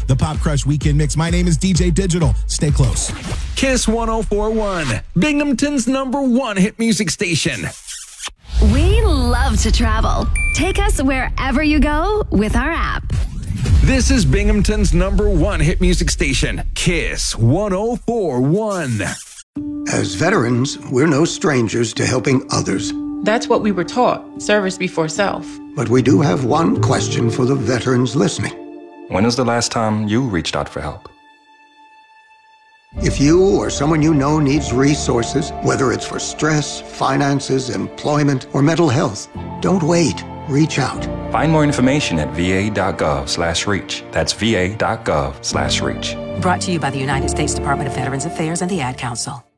the Pop Crush Weekend Mix. My name is DJ Digital. Stay close. Kiss 104.1, Binghamton's #1 hit music station. We love to travel. Take us wherever you go with our app. This is Binghamton's #1 hit music station, Kiss 104.1. As veterans, we're no strangers to helping others. That's what we were taught, service before self. But we do have one question for the veterans listening. When was the last time you reached out for help? If you or someone you know needs resources, whether it's for stress, finances, employment, or mental health, don't wait. Reach out. Find more information at va.gov/reach. That's va.gov/reach. Brought to you by the United States Department of Veterans Affairs and the Ad Council.